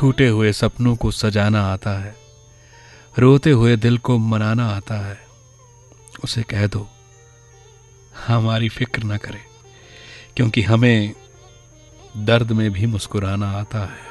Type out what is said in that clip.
टूटे हुए सपनों को सजाना आता है, रोते हुए दिल को मनाना आता है। उसे कह दो हमारी फिक्र न करे, क्योंकि हमें दर्द में भी मुस्कुराना आता है।